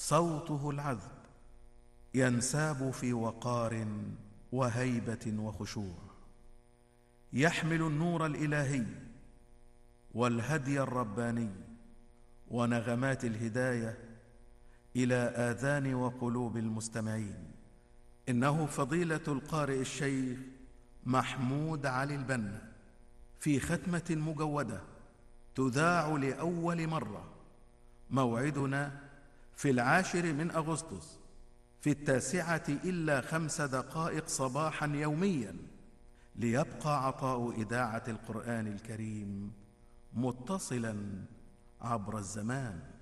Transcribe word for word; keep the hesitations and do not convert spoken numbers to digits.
صوته العذب ينساب في وقار وهيبة وخشوع، يحمل النور الإلهي والهدي الرباني ونغمات الهداية إلى آذان وقلوب المستمعين. إنه فضيلة القارئ الشيخ محمود علي البنا في ختمة مجودة تذاع لأول مرة. موعدنا في العاشر من أغسطس في التاسعة إلا خمس دقائق صباحا يوميا، ليبقى عطاء إذاعة القرآن الكريم متصلا عبر الزمان.